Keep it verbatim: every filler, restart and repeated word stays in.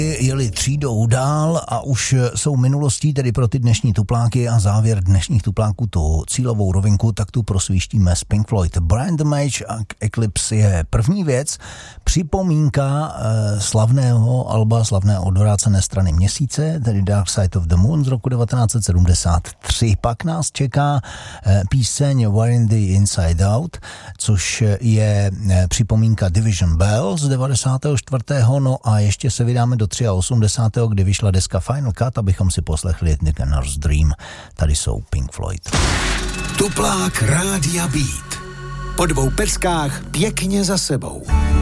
Jeli třídou dál a už jsou minulostí, tedy pro ty dnešní tupláky a závěr dnešních tupláků tu cílovou rovinku, tak tu prosvíštíme z Pink Floyd. Brian the Mage a Eclipse je první věc, připomínka eh, slavného alba, slavné odvrácené strany měsíce, tedy Dark Side of the Moon z roku devatenáct set sedmdesát tři. Pak nás čeká eh, píseň Wearing the Inside Out, což je eh, připomínka Division Bell z devadesátého čtvrtého. No a ještě se vydáme do osmdesátého třetího, kdy vyšla deska Final Cut, abychom si poslechli The Gunner's Dream. Tady jsou Pink Floyd. Tuplák Rádia Beat. Po dvou peckách pěkně za sebou.